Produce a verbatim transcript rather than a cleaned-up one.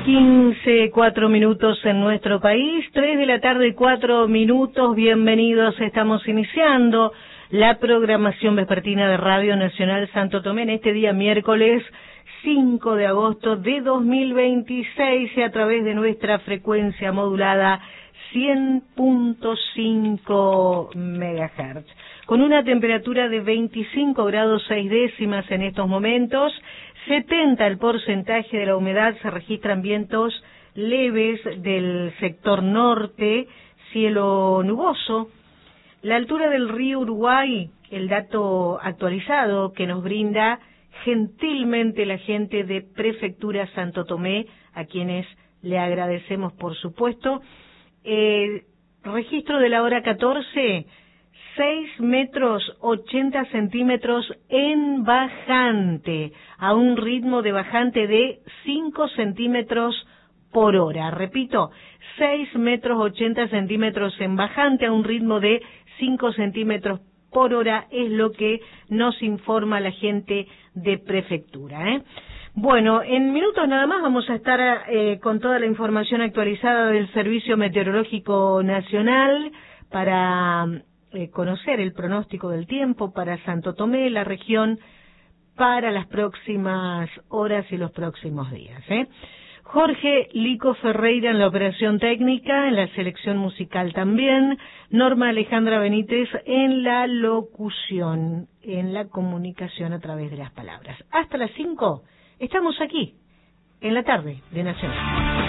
quince, cuatro minutos en nuestro país, tres de la tarde, cuatro minutos, bienvenidos, estamos iniciando la programación vespertina de Radio Nacional Santo Tomé en este día miércoles cinco de agosto de dos mil veintiséis y a través de nuestra frecuencia modulada cien punto cinco megahertz. Con una temperatura de veinticinco grados seis décimas en estos momentos, setenta el porcentaje de la humedad, se registran vientos leves del sector norte, cielo nuboso. La altura del río Uruguay, el dato actualizado que nos brinda gentilmente la gente de Prefectura Santo Tomé, a quienes le agradecemos por supuesto. Eh, registro de la hora catorce, seis metros ochenta centímetros en bajante, a un ritmo de bajante de cinco centímetros por hora. Repito, seis metros ochenta centímetros en bajante, a un ritmo de cinco centímetros por hora, es lo que nos informa la gente de Prefectura, ¿eh? Bueno, en minutos nada más vamos a estar eh, con toda la información actualizada del Servicio Meteorológico Nacional para eh, conocer el pronóstico del tiempo para Santo Tomé, la región, para las próximas horas y los próximos días, ¿eh? Jorge Lico Ferreira en la operación técnica, en la selección musical también, Norma Alejandra Benítez en la locución, en la comunicación a través de las palabras. Hasta las cinco estamos aquí, en la tarde de Nacional.